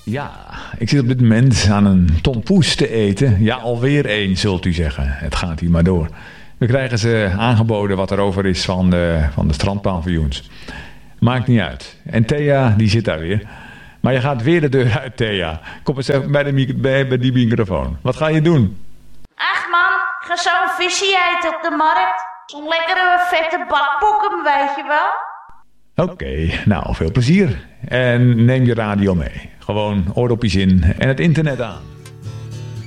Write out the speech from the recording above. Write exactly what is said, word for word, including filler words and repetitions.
Ja, ik zit op dit moment aan een tompoes te eten. Ja, alweer één, zult u zeggen. Het gaat hier maar door. We krijgen ze aangeboden wat er over is van de, van de strandpaviljoens. Maakt niet uit. En Thea, die zit daar weer. Maar je gaat weer de deur uit, Thea. Kom eens even bij, de, bij, bij die microfoon. Wat ga je doen? Ach man, ik ga zo'n visje eten op de markt. Zo'n lekkere vette bakpokken, weet je wel. Oké, okay, nou, veel plezier. En neem je radio mee. Gewoon oordopjes in en het internet aan.